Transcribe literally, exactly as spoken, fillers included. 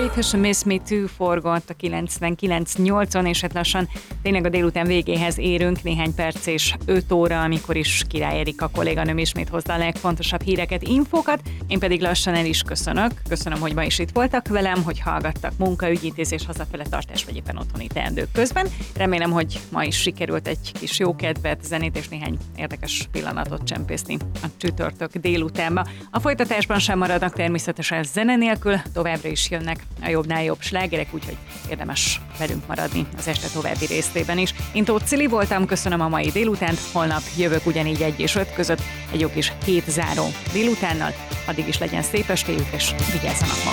Faith és Miss Me Too forgott a kilencvenkilenc nyolcon, és hát lassan tényleg a délután végéhez érünk, néhány perc és öt óra, amikor is Király Erika kolléganőm ismét hozta a legfontosabb híreket, infókat. Én pedig lassan el is köszönök. Köszönöm, hogy ma is itt voltak velem, hogy hallgattak munkaügyintézés, hazafele tartás, vagy éppen otthoni teendők közben. Remélem, hogy ma is sikerült egy kis jókedvet, zenét és néhány érdekes pillanatot csempészni a csütörtök délutánba. A folytatásban sem maradnak természetesen zene nélkül, továbbra is jönnek a jobbnál jobb slágerek, úgyhogy érdemes velünk maradni az este további részében is. Én Tóth Cili voltam, köszönöm a mai délutánt, holnap jövök ugyanígy egy és öt között egy jó kis hétzáró délutánnal. Addig is legyen szép estéjük, és vigyázzanak magukra.